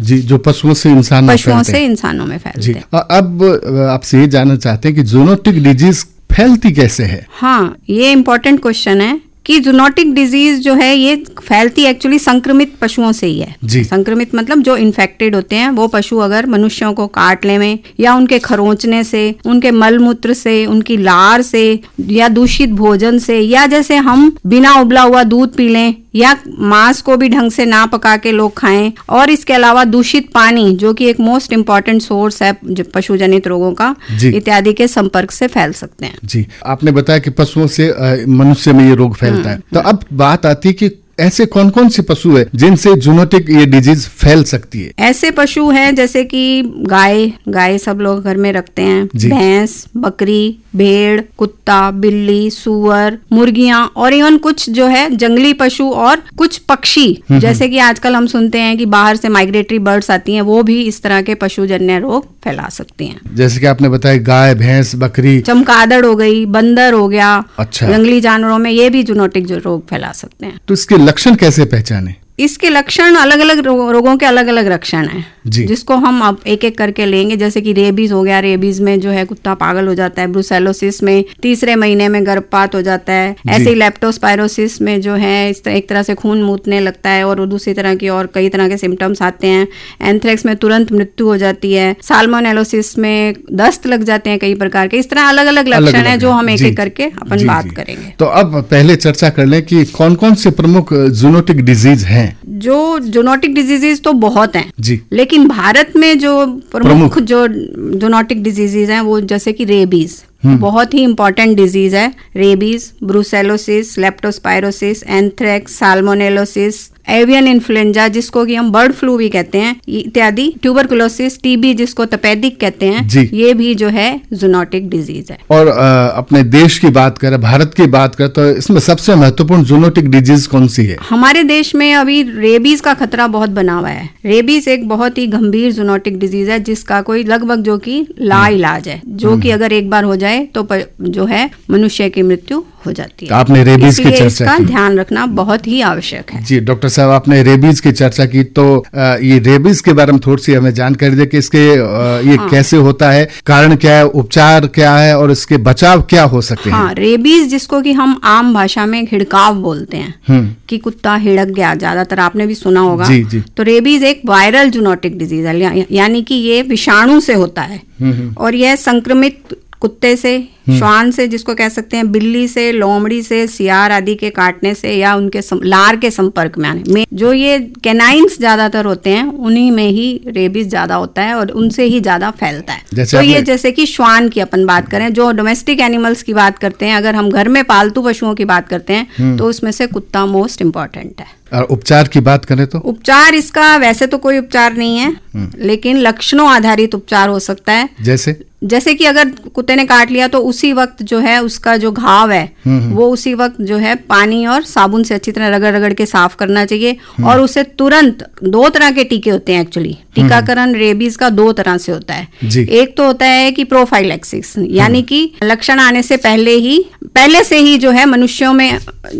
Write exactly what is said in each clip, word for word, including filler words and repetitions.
जी, जो पशुओं से इंसान पशुओं से इंसानों में फैलते हैं। अब आपसे ये जानना चाहते हैं कि जूनोटिक डिजीज फैलती कैसे है? हाँ, ये इम्पोर्टेंट क्वेश्चन है कि जूनोटिक डिजीज जो है ये फैलती एक्चुअली संक्रमित पशुओं से ही है। संक्रमित मतलब जो इन्फेक्टेड होते हैं वो पशु अगर मनुष्यों को काटने में या उनके खरोंचने से, उनके मलमूत्र से, उनकी लार से या दूषित भोजन से, या जैसे हम बिना उबला हुआ दूध पी लें या मांस को भी ढंग से ना पका के लोग खाएं, और इसके अलावा दूषित पानी जो कि एक मोस्ट इम्पॉर्टेंट सोर्स है पशु जनित रोगों का, इत्यादि के संपर्क से फैल सकते हैं। जी, आपने बताया कि पशुओं से मनुष्य में ये रोग फैलता है, तो अब बात आती है कि ऐसे कौन कौन से पशु है जिनसे जूनोटिक ये डिजीज फैल सकती है? ऐसे पशु हैं जैसे कि गाय, गाय सब लोग घर में रखते हैं, भैंस, बकरी, भेड़, कुत्ता, बिल्ली, सुअर, मुर्गियां, और इवन कुछ जो है जंगली पशु और कुछ पक्षी, जैसे कि आजकल हम सुनते हैं कि बाहर से माइग्रेटरी बर्ड्स आती हैं, वो भी इस तरह के पशुजन्य रोग फैला सकती हैं। जैसे कि आपने बताया गाय, भैंस, बकरी, चमगादड़ हो गई, बंदर हो गया। अच्छा। जंगली जानवरों में ये भी जूनोटिक जो रोग फैला सकते हैं। तो इसके लक्षण कैसे पहचाने? इसके लक्षण अलग अलग रोगों के अलग अलग लक्षण हैं, जिसको हम अब एक एक करके लेंगे। जैसे कि रेबीज हो गया, रेबीज में जो है कुत्ता पागल हो जाता है। ब्रुसेलोसिस में तीसरे महीने में गर्भपात हो जाता है। ऐसे ही लेप्टोस्पायरोसिस में जो है इस एक तरह से खून मूतने लगता है और दूसरी तरह की और कई तरह के सिम्टम्स आते हैं। एंथ्रेक्स में तुरंत मृत्यु हो जाती है। साल्मोनेलोसिस में दस्त लग जाते हैं कई प्रकार के। इस तरह अलग अलग लक्षण है जो हम एक एक करके अपन बात करेंगे। तो अब पहले चर्चा कर लें कि कौन कौन से प्रमुख जूनोटिक डिजीज हैं। जो जूनोटिक डिजीजेज तो बहुत हैं जी, लेकिन भारत में जो प्रमुख जो जूनोटिक डिजीजेज हैं वो जैसे कि रेबीज बहुत ही इंपॉर्टेंट डिजीज है। Rabies, brucellosis, leptospirosis, anthrax, salmonellosis, avian influenza जिसको कि हम बर्ड फ्लू भी कहते हैं इत्यादि, ट्यूबरकुलोसिस, टीबी जिसको तपेदिक कहते हैं, ये भी जो है जूनोटिक डिजीज है। और आ, अपने देश की बात करें, भारत की बात करें, तो इसमें सबसे महत्वपूर्ण जूनोटिक डिजीज कौन सी है? हमारे देश में अभी रेबीज का खतरा बहुत बना हुआ है। रेबीज एक बहुत ही गंभीर जूनोटिक डिजीज है जिसका कोई लगभग जो कि ला इलाज है, जो कि अगर एक बार हो जाए तो जो है मनुष्य की मृत्यु हो जाती है। तो आपने रेबीज की चर्चा इसका ध्यान रखना बहुत ही आवश्यक है। जी डॉक्टर साहब, आपने रेबीज की चर्चा की, तो ये रेबीज के बारे में थोड़ी सी हमें जानकारी दे कि इसके ये हाँ। कैसे होता है, कारण क्या है, उपचार क्या है और इसके बचाव क्या हो सकते हैं? हाँ, रेबीज जिसको कि हम आम भाषा में हिड़काव बोलते हैं कि कुत्ता हिड़क गया, ज्यादातर आपने भी सुना होगा। जी, जी। तो रेबीज एक वायरल जूनोटिक डिजीज है, यानी कि ये विषाणु से होता है और यह संक्रमित कुत्ते से, श्वान से जिसको कह सकते हैं, बिल्ली से, लोमड़ी से, सियार आदि के काटने से या उनके सम, लार के संपर्क में आने में, जो ये कैनाइन्स ज्यादातर होते हैं उन्हीं में ही रेबीज ज्यादा होता है और उनसे ही ज्यादा फैलता है। तो ये जैसे कि श्वान की अपन बात करें, जो डोमेस्टिक एनिमल्स की बात करते हैं, अगर हम घर में पालतू पशुओं की बात करते हैं तो उसमें से कुत्ता मोस्ट इम्पॉर्टेंट है। और उपचार की बात करें तो उपचार इसका वैसे तो कोई उपचार नहीं है, लेकिन लक्षणों आधारित उपचार हो सकता है। जैसे जैसे कि अगर कुत्ते ने काट लिया तो उसी वक्त जो है उसका जो घाव है वो उसी वक्त जो है पानी और साबुन से अच्छी तरह रगड़ रगड़ के साफ करना चाहिए और उसे तुरंत, दो तरह के टीके होते हैं एक्चुअली, टीकाकरण रेबीज का दो तरह से होता है। एक तो होता है कि प्रोफाइलैक्सिस, यानी कि लक्षण आने से पहले ही पहले से ही जो है मनुष्यों में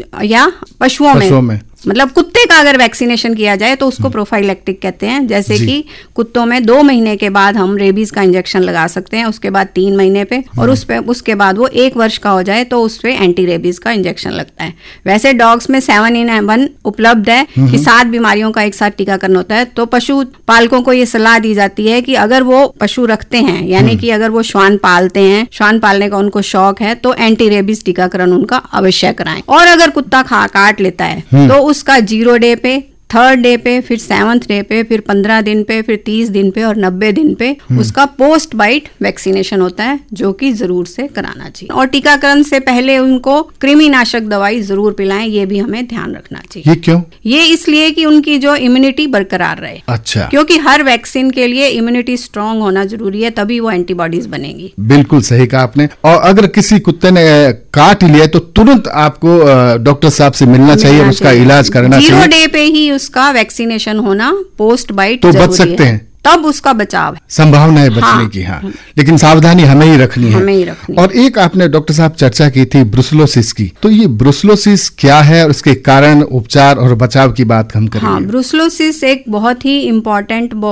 या पशुओं में, में मतलब कुत्ते का अगर वैक्सीनेशन किया जाए तो उसको प्रोफाइलैक्टिक कहते हैं। जैसे कि कुत्तों में दो महीने के बाद हम रेबीज का इंजेक्शन लगा सकते हैं, उसके बाद तीन महीने पे, और उस पे उसके बाद वो एक वर्ष का हो जाए तो उस पे एंटी रेबीज का इंजेक्शन लगता है। वैसे डॉग्स में सेवन इन वन उपलब्ध है कि सात बीमारियों का एक साथ टीकाकरण होता है। तो पशु पालकों को ये सलाह दी जाती है कि अगर वो पशु रखते हैं, यानी कि अगर वो श्वान पालते हैं, श्वान पालने का उनको शौक है, तो एंटी रेबीज टीकाकरण उनका अवश्य कराएं। और अगर कुत्ता खा काट लेता है तो उसका जीरो डे पे, थर्ड डे पे, फिर सेवंथ डे पे, फिर पंद्रह दिन पे, फिर तीस दिन पे और नब्बे दिन पे उसका पोस्ट बाइट वैक्सीनेशन होता है, जो कि जरूर से कराना चाहिए। और टीकाकरण से पहले उनको कृमिनाशक दवाई जरूर पिलाएं, ये भी हमें ध्यान रखना चाहिए। ये क्यों? ये इसलिए कि उनकी जो इम्यूनिटी बरकरार रहे। अच्छा। क्योंकि हर वैक्सीन के लिए इम्यूनिटी स्ट्रांग होना जरूरी है, तभी वो एंटीबॉडीज बनेगी। बिल्कुल सही कहा आपने। और अगर किसी कुत्ते ने काट लिया तो तुरंत आपको डॉक्टर साहब से मिलना चाहिए, उसका इलाज करना चाहिए। जीरो डे पे ही उसका वैक्सीनेशन होना, पोस्ट बाइट तो बच सकते हैं, तब उसका बचाव है, संभावना है बचने हाँ, की। हाँ, लेकिन सावधानी हमें ही रखनी है, हमें ही रखनी। और एक आपने डॉक्टर साहब चर्चा की थी ब्रुसेलोसिस की, तो ये ब्रुसेलोसिस क्या है और इसके कारण, उपचार और बचाव की बात हम करेंगे। हाँ, ब्रुसेलोसिस एक बहुत ही इम्पोर्टेंट